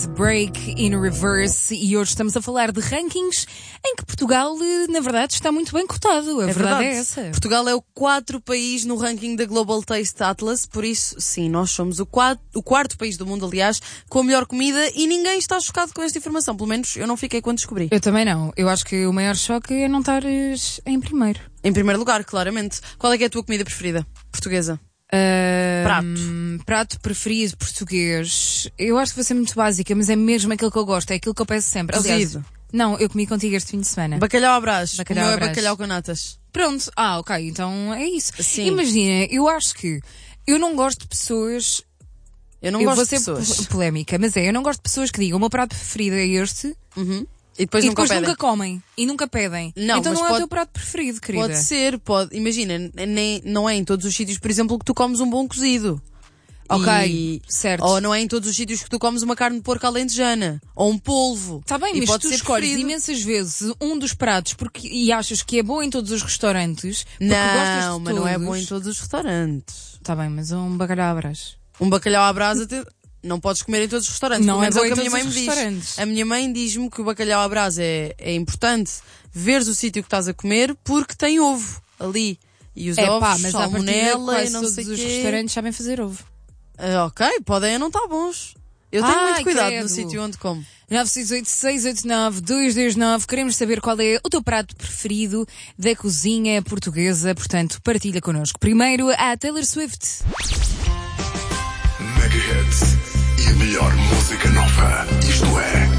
Break in Reverse, e hoje estamos a falar de rankings em que Portugal, na verdade, está muito bem cotado. A verdade é essa. Portugal é o 4º país no ranking da Global Taste Atlas, por isso, sim, nós somos o quarto país do mundo, aliás, com a melhor comida, e ninguém está chocado com esta informação. Pelo menos eu não fiquei quando descobri. Eu também não. Eu acho que o maior choque é não estares em primeiro. Em primeiro lugar, claramente. Qual é que é a tua comida preferida? Portuguesa? Prato preferido português. Eu acho que vai ser muito básica, mas é mesmo aquilo que eu gosto, é aquilo que eu peço sempre. Aliás, Cozido. não, eu comi contigo este fim de semana. Bacalhau à Brás. Bacalhau O meu à Brás. é bacalhau com natas. Pronto, ok, então é isso. Sim. Imagina, eu acho que eu não gosto de pessoas. Eu não Eu gosto vou de ser pessoas. polémica, mas eu não gosto de pessoas que digam o meu prato preferido é este E depois e nunca depois pedem. nunca comem e nunca pedem. Não, então mas não é o pode- teu prato preferido, querida. Pode ser, pode. Imagina, não é em todos os sítios, por exemplo, que tu comes um bom cozido. Ok, certo. Ou não é em todos os sítios que tu comes uma carne de porco alentejana. Ou um polvo. Está bem, E mas pode tu ser escolhes preferido. imensas vezes um dos pratos e achas que é bom em todos os restaurantes porque gostas Não, de mas não é todos. bom em todos os restaurantes. Está bem, mas um bacalhau à Brás. Um bacalhau à brasa não podes comer em todos os restaurantes. Não Pelo menos é bom o que em a minha todos mãe os me diz. restaurantes. A minha mãe diz-me que o bacalhau à brasa é importante veres o sítio que estás a comer porque tem ovo ali. E os ovos, mas à partida salmonela e quase não todos sei os quê. restaurantes sabem fazer ovo. Ok, podem não estar bons. Eu tenho Ai, muito cuidado credo. no sítio onde como. 968-689-229. Queremos saber qual é o teu prato preferido da cozinha portuguesa. Portanto, partilha connosco. Primeiro, a Taylor Swift. Mega Hits e a melhor música nova. Isto é